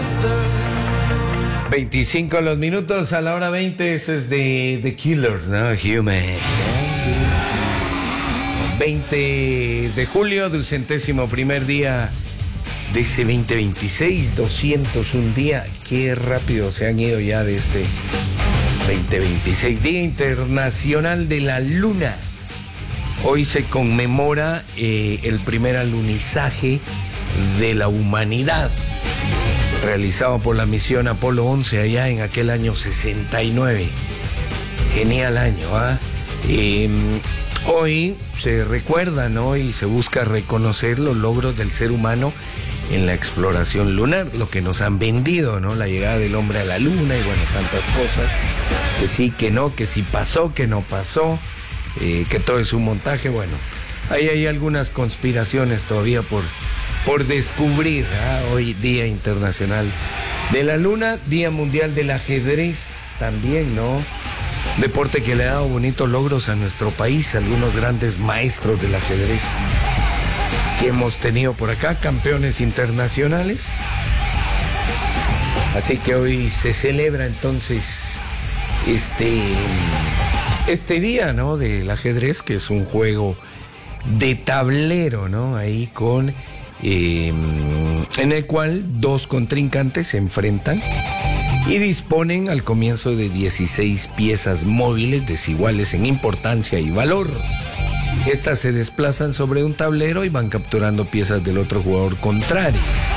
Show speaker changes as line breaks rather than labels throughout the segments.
25 los minutos a la hora 20, eso es de The Killers, ¿no? Human. 20 de julio, 201º día de este 2026, 201 día. Qué rápido se han ido ya de este 2026. Día Internacional de la Luna. Hoy se conmemora el primer alunizaje de la humanidad, realizado por la misión Apolo 11 allá en aquel año 69. Genial año, ¿ah? Hoy se recuerda, ¿no? Y se busca reconocer los logros del ser humano en la exploración lunar, lo que nos han vendido, ¿no? La llegada del hombre a la luna y bueno, tantas cosas. Que sí, que no, que sí pasó, que no pasó, que todo es un montaje. Bueno, ahí hay algunas conspiraciones todavía por descubrir, ¿ah? Hoy Día Internacional de la Luna, Día Mundial del Ajedrez también, ¿no? Deporte que le ha dado bonitos logros a nuestro país, algunos grandes maestros del ajedrez que hemos tenido por acá, campeones internacionales. Así que hoy se celebra entonces este día, ¿no? Del ajedrez, que es un juego de tablero, ¿no? Ahí con... en el cual dos contrincantes se enfrentan y disponen al comienzo de 16 piezas móviles desiguales en importancia y valor. Estas se desplazan sobre un tablero y van capturando piezas del otro jugador contrario.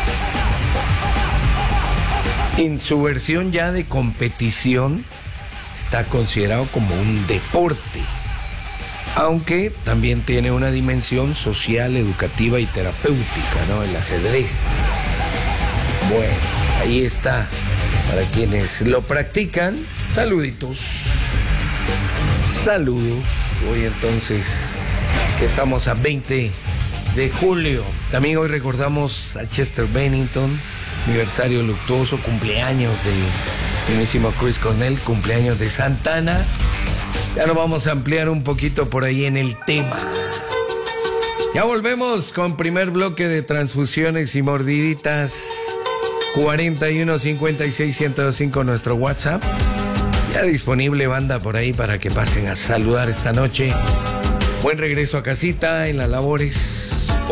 En su versión ya de competición está considerado como un deporte, aunque también tiene una dimensión social, educativa y terapéutica, ¿no? El ajedrez. Bueno, ahí está. Para quienes lo practican, saluditos. Saludos. Hoy entonces, que estamos a 20 de julio. También hoy recordamos a Chester Bennington, aniversario luctuoso, cumpleaños de mismísimo Chris Cornell, cumpleaños de Santana. Ya lo vamos a ampliar un poquito por ahí en el tema. Ya volvemos con primer bloque de transfusiones y mordiditas. 41 56 1025 nuestro WhatsApp. Ya disponible banda por ahí para que pasen a saludar esta noche. Buen regreso a casita en las labores.